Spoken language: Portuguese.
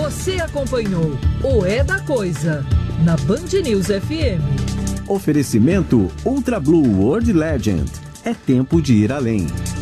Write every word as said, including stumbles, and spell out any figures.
Você acompanhou o É da Coisa na Band News F M. Oferecimento Ultra Blue World Legend. É tempo de ir além.